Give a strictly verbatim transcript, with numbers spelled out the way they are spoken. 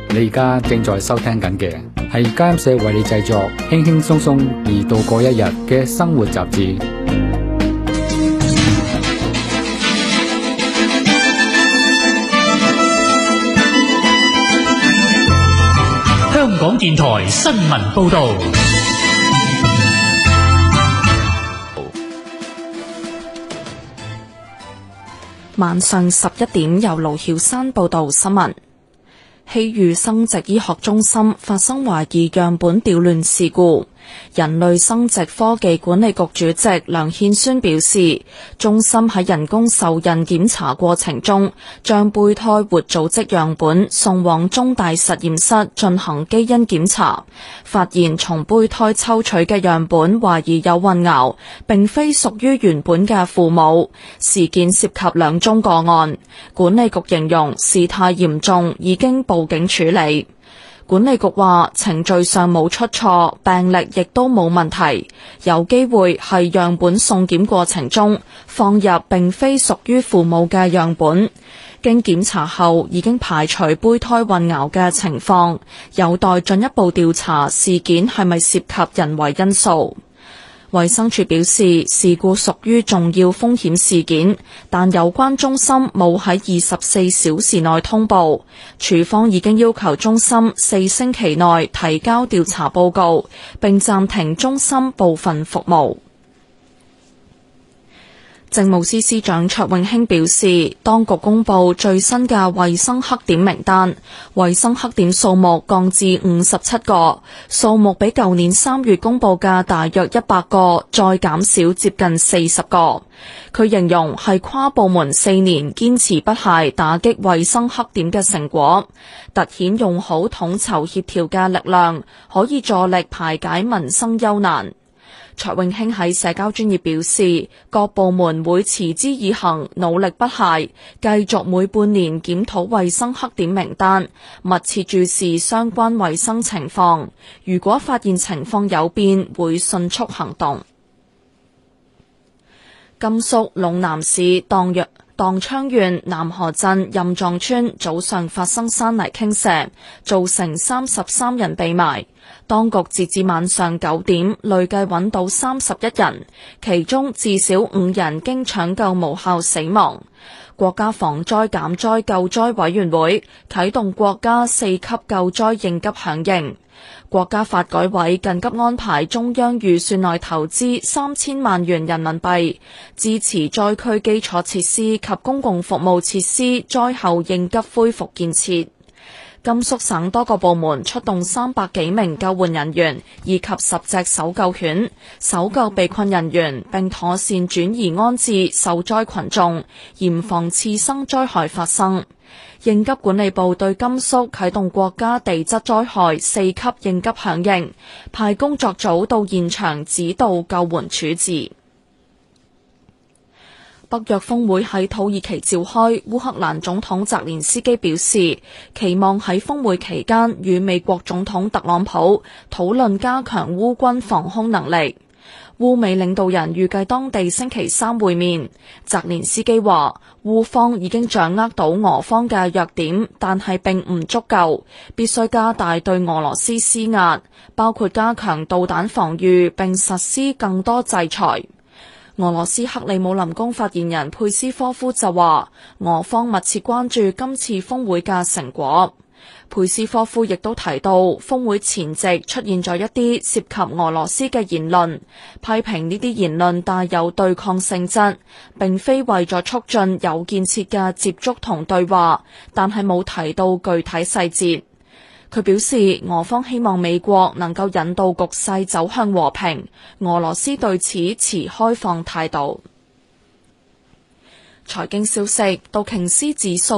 你而家正在收聽緊嘅係家音社為你製作輕輕鬆鬆而度過一日嘅生活雜誌。 香港電台新聞報道。 晚上十一點，由盧曉山報道新聞。希裕生殖醫學中心發生懷疑樣本調亂事故，人類生殖科技管理局主席梁憲宣表示，中心喺人工受孕檢查過程中，將胚胎活組織樣本送往中大實驗室進行基因檢查，發現從胚胎抽取嘅樣本懷疑有混淆，並非屬於原本嘅父母。事件涉及兩宗個案，管理局形容事態嚴重，已經報警處理。管理局話程序上冇出錯，病歷亦都冇問題，有機會係樣本送檢過程中放入並非屬於父母嘅樣本。經檢查後已經排除胚胎混淆嘅情況，有待進一步調查事件係咪涉及人為因素。衛生署表示，事故屬於重要風險事件，但有關中心冇喺二十四小時內通報。署方已經要求中心四星期內提交調查報告，並暫停中心部分服務。政務司司長卓永興表示，當局公布最新嘅衛生黑點名單，衛生黑點數目降至五十七個，數目比舊年三月公布嘅大約一百個再減少接近四十個。佢形容係跨部門四年堅持不懈打擊衛生黑點嘅成果，凸顯用好統籌協調嘅力量，可以助力排解民生憂難。卓永興喺社交專頁表示，各部門會持之以恆，努力不懈，繼續每半年檢討衛生黑點名單，密切注視相關衛生情況。如果發現情況有變，會迅速行動。甘肅隴南市當陽當昌縣南河鎮任藏村早上發生山泥傾瀉，造成三十三人被埋。當局截至晚上九點，累計揾到三十一人，其中至少五人經搶救無效死亡。國家防災減災救災委員會啟動國家四級救災應急響應。國家發改委緊急安排中央預算內投資三千萬元人民幣，支持災區基礎設施及公共服務設施災後應急恢復建設。甘肅省多個部門出動三百幾名救援人員以及十隻搜救犬，搜救被困人員，並妥善轉移安置受災群眾，嚴防次生災害發生。應急管理部對甘肅啟動國家地質災害四級應急響應，派工作組到現場指導救援處置。北約峰會喺土耳其召開，烏克蘭總統澤連斯基表示，期望喺峰會期間與美國總統特朗普討論加強烏軍防空能力。烏美領導人預計當地星期三會面。澤連斯基話，烏方已經掌握到俄方嘅弱點，但係並唔足夠，必須加大對俄羅斯施壓，包括加強導彈防禦並實施更多制裁。俄羅斯克里姆林宮發言人佩斯科夫就話，俄方密切關注今次峰會嘅成果。佩斯科夫亦都提到，峰會前夕出現咗一啲涉及俄羅斯嘅言論，批評呢啲言論帶有對抗性質，並非為咗促進有建設嘅接觸同對話，但係冇提到具體細節。佢表示，俄方希望美國能夠引導局勢走向和平，俄羅斯對此持開放態度。財經消息，道瓊斯指數